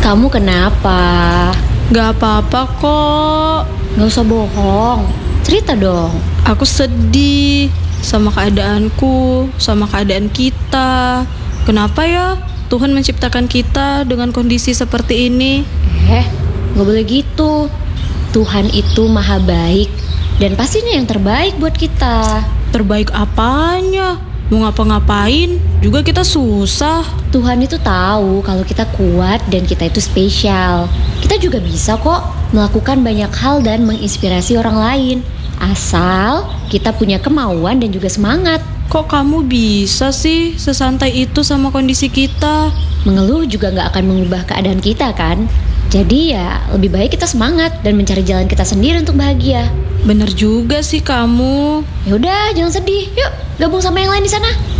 Kamu kenapa? Gak apa-apa kok. Gak usah bohong. Cerita dong. Aku sedih sama keadaanku, sama keadaan kita. Kenapa ya Tuhan menciptakan kita dengan kondisi seperti ini? Gak boleh gitu. Tuhan itu maha baik dan pastinya yang terbaik buat kita. Terbaik apanya? Mau ngapa-ngapain juga kita susah. Tuhan itu tahu kalau kita kuat dan kita itu spesial. Kita juga bisa kok melakukan banyak hal dan menginspirasi orang lain. Asal kita punya kemauan dan juga semangat. Kok kamu bisa sih sesantai itu sama kondisi kita? Mengeluh juga gak akan mengubah keadaan kita kan? Jadi ya lebih baik kita semangat dan mencari jalan kita sendiri untuk bahagia. Bener juga sih kamu. Ya udah, jangan sedih. Yuk, gabung sama yang lain di sana.